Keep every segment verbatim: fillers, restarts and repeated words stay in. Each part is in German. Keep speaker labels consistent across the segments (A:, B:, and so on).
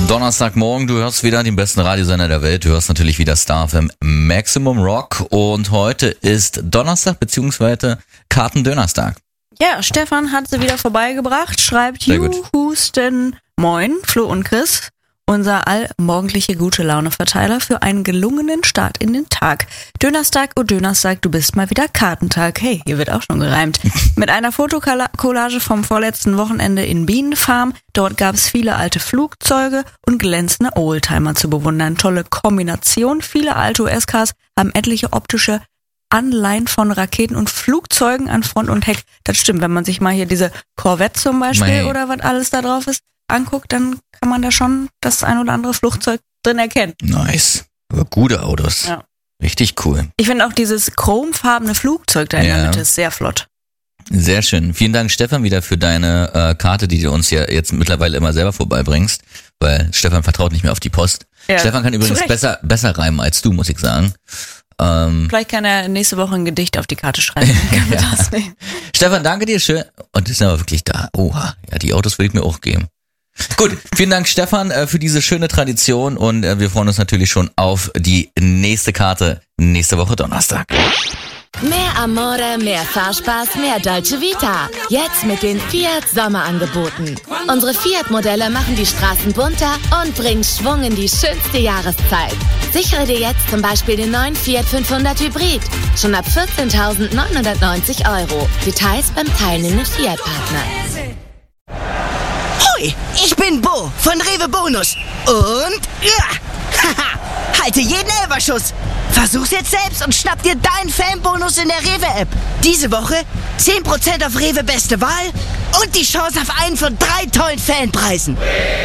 A: Donnerstagmorgen, du hörst wieder den besten Radiosender der Welt. Du hörst natürlich wieder Star F M Maximum Rock. Und heute ist Donnerstag bzw. Kartendönerstag.
B: Ja, Stefan hat sie wieder vorbeigebracht. Schreibt Juhusten Moin, Flo und Chris. Unser allmorgendliche Gute-Laune-Verteiler für einen gelungenen Start in den Tag. Dönerstag, oh Dönerstag, du bist mal wieder Kartentag. Hey, hier wird auch schon gereimt. Mit einer Fotokollage vom vorletzten Wochenende in Bienenfarm. Dort gab es viele alte Flugzeuge und glänzende Oldtimer zu bewundern. Tolle Kombination. Viele alte U S-Cars haben etliche optische Anleihen von Raketen und Flugzeugen an Front und Heck. Das stimmt, wenn man sich mal hier diese Corvette zum Beispiel
A: Mei.
B: oder was alles da drauf ist anguckt, dann kann man da schon das ein oder andere Flugzeug drin erkennen.
A: Nice. Aber gute Autos.
B: Ja.
A: Richtig cool.
B: Ich finde auch dieses chromfarbene Flugzeug da in
A: Ja.
B: der Mitte ist sehr flott.
A: Sehr schön. Vielen Dank, Stefan, wieder für deine äh, Karte, die du uns ja jetzt mittlerweile immer selber vorbeibringst, weil Stefan vertraut nicht mehr auf die Post.
B: Ja,
A: Stefan kann übrigens
B: zu Recht.
A: besser besser reimen als du, muss ich sagen. Ähm,
B: Vielleicht kann er nächste Woche ein Gedicht auf die Karte schreiben. Dann können wir
A: Ja.
B: das nehmen.
A: Stefan, danke dir schön. Und ist aber wirklich da. Oha, ja, die Autos will ich mir auch geben. Gut, vielen Dank, Stefan, äh, für diese schöne Tradition und äh, wir freuen uns natürlich schon auf die nächste Karte nächste Woche Donnerstag.
C: Mehr Amore, mehr Fahrspaß, mehr Dolce Vita. Jetzt mit den Fiat Sommerangeboten. Unsere Fiat-Modelle machen die Straßen bunter und bringen Schwung in die schönste Jahreszeit. Sichere dir jetzt zum Beispiel den neuen Fiat fünfhundert Hybrid. Schon ab vierzehntausendneunhundertneunzig Euro. Details beim teilnehmenden Fiat-Partner.
D: Hoi, ich bin Bo von Rewe Bonus. Und ja, haha, halte jeden Elferschuss. Versuch's jetzt selbst und schnapp dir deinen Fanbonus in der Rewe-App. Diese Woche zehn Prozent auf Rewe Beste Wahl und die Chance auf einen von drei tollen Fanpreisen.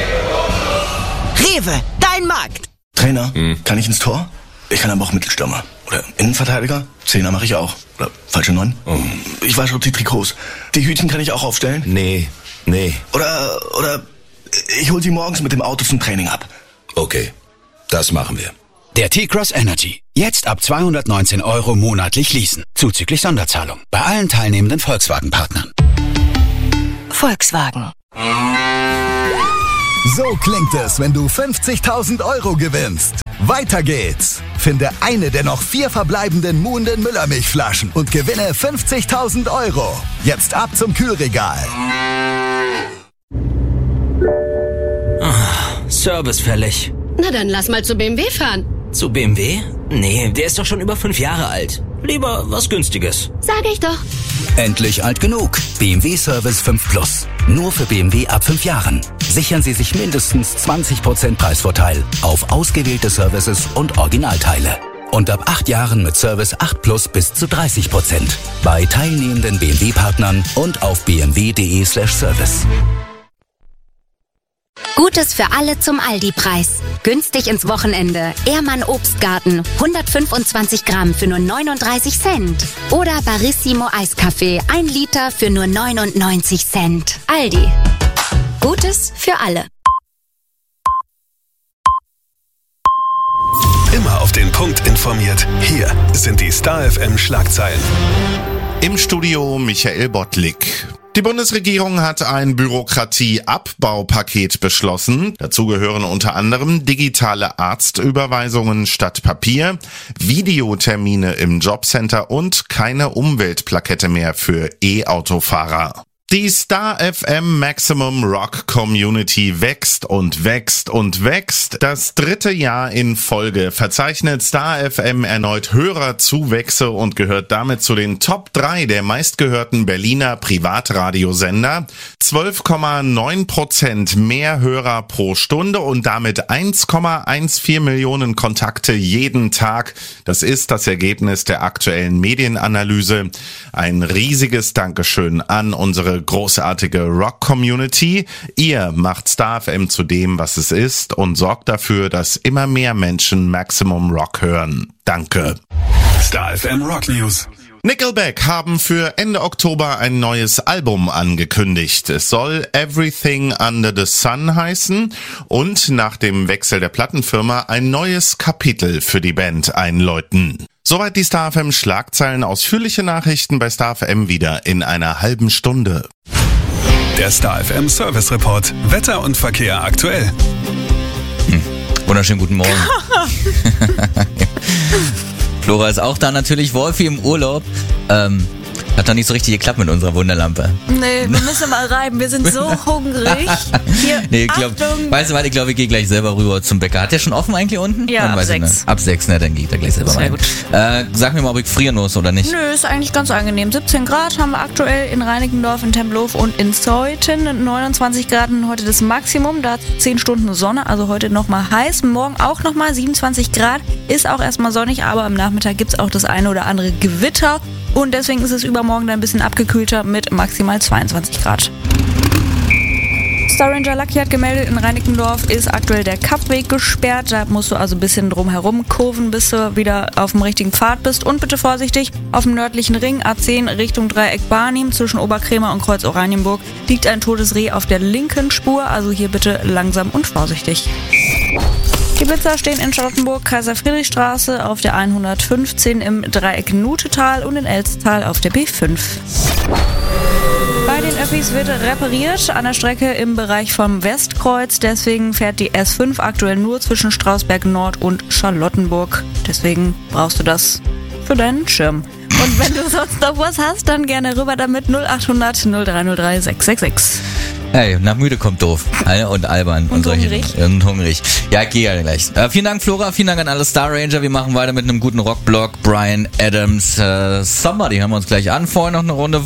D: Rewe, dein Markt.
E: Trainer, kann ich ins Tor? Ich kann aber auch Mittelstürmer. Oder Innenverteidiger? Zehner mache ich auch. Oder falsche Neun? Ich wasche auch die Trikots. Die Hütchen kann ich auch aufstellen?
F: Nee, nee.
E: Oder, oder ich hol sie morgens mit dem Auto zum Training ab.
F: Okay, das machen wir.
G: Der T-Cross Energy. Jetzt ab zweihundertneunzehn Euro monatlich leasen. Zuzüglich Sonderzahlung. Bei allen teilnehmenden Volkswagen-Partnern.
D: Volkswagen.
H: So klingt es, wenn du fünfzigtausend Euro gewinnst. Weiter geht's. Finde eine der noch vier verbleibenden Muhnden Müllermilchflaschen und gewinne fünfzigtausend Euro. Jetzt ab zum Kühlregal.
I: Service fällig.
J: Na dann lass mal zu B M W fahren.
I: Zu B M W? Nee, der ist doch schon über fünf Jahre alt. Lieber was Günstiges.
J: Sag ich doch.
G: Endlich alt genug. B M W Service fünf Plus. Nur für B M W ab fünf Jahren. Sichern Sie sich mindestens zwanzig Prozent Preisvorteil auf ausgewählte Services und Originalteile. Und ab acht Jahren mit Service acht Plus bis zu dreißig Prozent. Bei teilnehmenden B M W-Partnern und auf b m w punkt d e slash service.
K: Gutes für alle zum Aldi-Preis. Günstig ins Wochenende. Ehrmann Obstgarten. hundertfünfundzwanzig Gramm für nur neununddreißig Cent. Oder Barissimo Eiskaffee. Ein Liter für nur neunundneunzig Cent. Aldi. Gutes für alle.
L: Immer auf den Punkt informiert. Hier sind die Star F M Schlagzeilen.
M: Im Studio Michael Bottlik. Die Bundesregierung hat ein Bürokratieabbaupaket beschlossen. Dazu gehören unter anderem digitale Arztüberweisungen statt Papier, Videotermine im Jobcenter und keine Umweltplakette mehr für E-Autofahrer. Die Star F M Maximum Rock Community wächst und wächst und wächst. Das dritte Jahr in Folge verzeichnet Star F M erneut Hörerzuwächse und gehört damit zu den Top drei der meistgehörten Berliner Privatradiosender. zwölf Komma neun Prozent mehr Hörer pro Stunde und damit eins Komma vierzehn Millionen Kontakte jeden Tag. Das ist das Ergebnis der aktuellen Medienanalyse. Ein riesiges Dankeschön an unsere großartige Rock-Community. Ihr macht Star F M zu dem, was es ist und sorgt dafür, dass immer mehr Menschen Maximum Rock hören. Danke.
L: Star F M Rock News.
M: Nickelback haben für Ende Oktober ein neues Album angekündigt. Es soll Everything Under the Sun heißen und nach dem Wechsel der Plattenfirma ein neues Kapitel für die Band einläuten. Soweit die Star F M Schlagzeilen. Ausführliche Nachrichten bei Star F M wieder in einer halben Stunde.
L: Der Star F M Service Report. Wetter und Verkehr aktuell.
A: Wunderschönen guten Morgen. Flora ist auch da natürlich. Wolfi im Urlaub. Ähm, hat noch nicht so richtig geklappt mit unserer Wunderlampe.
B: Nee, wir müssen mal reiben. Wir sind so hungrig. Hier,
A: nee, ich glaub, weißt du was, ich glaube, ich gehe gleich selber rüber zum Bäcker. Hat der schon offen eigentlich unten?
B: Ja,
A: dann
B: ab
A: weiß
B: sechs.
A: Ich, ne? Ab sechs, ne, dann gehe ich da gleich selber
B: Sehr
A: rein.
B: gut.
A: Äh, sag mir mal, ob ich frieren muss oder nicht.
B: Nö, ist eigentlich ganz angenehm. siebzehn Grad haben wir aktuell in Reinickendorf, in Tempelhof und in Zeuthen. neunundzwanzig Grad heute das Maximum. Da zehn Stunden Sonne, also heute nochmal heiß. Morgen auch nochmal siebenundzwanzig Grad. Ist auch erstmal sonnig, aber am Nachmittag gibt es auch das eine oder andere Gewitter. Und deswegen ist es übermorgen dann ein bisschen abgekühlter mit maximal zweiundzwanzig Grad. Star Ranger Lucky hat gemeldet, in Reinickendorf ist aktuell der Kappweg gesperrt. Da musst du also ein bisschen drum herum kurven, bis du wieder auf dem richtigen Pfad bist. Und bitte vorsichtig, auf dem nördlichen Ring A zehn Richtung Dreieck Barnim zwischen Oberkrämer und Kreuz Oranienburg liegt ein totes Reh auf der linken Spur. Also hier bitte langsam und vorsichtig. Die Blitzer stehen in Charlottenburg, Kaiser-Friedrich-Straße auf der hundertfünfzehn im Dreieck Nutetal und in Elztal auf der B fünf. Bei den Öffis wird repariert an der Strecke im Bereich vom Westkreuz. Deswegen fährt die S fünf aktuell nur zwischen Strausberg Nord und Charlottenburg. Deswegen brauchst du das für deinen Schirm. Und wenn du sonst noch was hast, dann gerne rüber damit null achthundert null drei null drei sechs sechs sechs.
A: Hey, nach müde kommt doof. Und albern. Und,
B: Und
A: solche
B: hungrig.
A: Und hungrig. Ja, ich gehe ja gleich. Äh, vielen Dank, Flora. Vielen Dank an alle Star Ranger. Wir machen weiter mit einem guten Rockblock. Brian Adams, äh, Somebody hören wir uns gleich an. Vorher noch eine Runde